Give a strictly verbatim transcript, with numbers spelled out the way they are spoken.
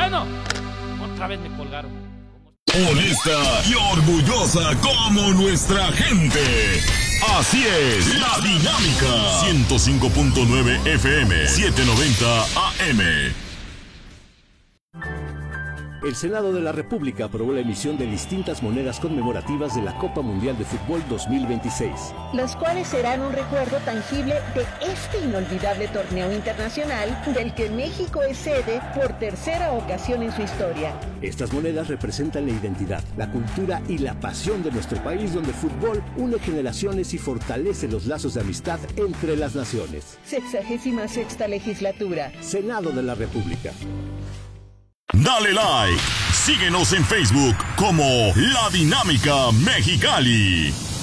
Bueno, otra vez me colgaron. Honesta y orgullosa como nuestra gente. Así es, La Dinámica. ciento cinco punto nueve F M, setecientos noventa A M. El Senado de la República aprobó la emisión de distintas monedas conmemorativas de la Copa Mundial de Fútbol dos mil veintiséis. Las cuales serán un recuerdo tangible de este inolvidable torneo internacional del que México es sede por tercera ocasión en su historia. Estas monedas representan la identidad, la cultura y la pasión de nuestro país, donde el fútbol une generaciones y fortalece los lazos de amistad entre las naciones. Sexagésima sexta legislatura. Senado de la República. Dale like, síguenos en Facebook como La Dinámica Mexicali.